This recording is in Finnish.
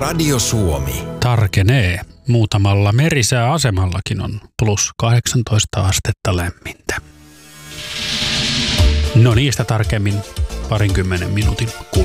Radio Suomi. Tarkenee. Muutamalla merisääasemallakin on plus 18 astetta lämmintä. No niistä tarkemmin 20 minuutin kuluttua.